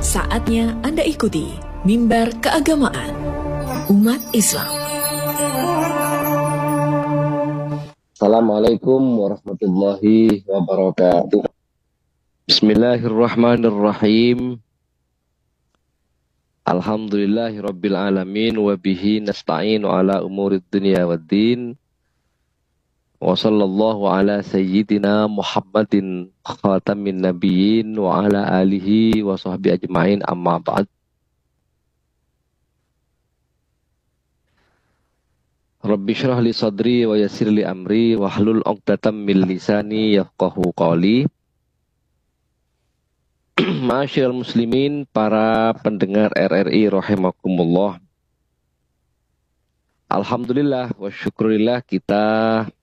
Saatnya Anda ikuti Mimbar Keagamaan Umat Islam. Assalamualaikum warahmatullahi wabarakatuh. Bismillahirrahmanirrahim. Alhamdulillahirabbil alamin wa bihi nasta'inu ala umurid dunya waddin. Wa sallallahu ala sayyidina Muhammadin khatamin nabiyyin wa ala alihi wa sahbihi ajma'in, amma ba'd. Rabbi syrah li sadri wa yassir li amri wa hlul 'uqdatam min lisani yafqahu qawli. Ma'asyiral muslimin, para pendengar RRI rahimakumullah. Alhamdulillah wa syukurillah, kita